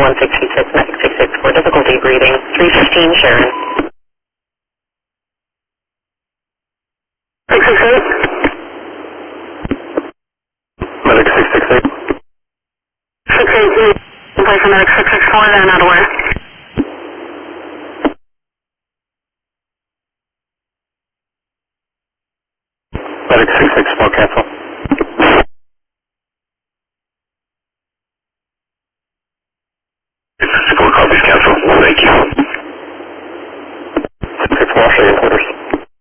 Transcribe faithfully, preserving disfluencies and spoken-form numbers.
one six two six, medic six six four, difficulty breathing, three fifteen Sharon. six six eight. Medic six six eight. six eight eight. Apply for medic six six four, they're not aware. Medic six six four, cancel. six six four, copies, cancel.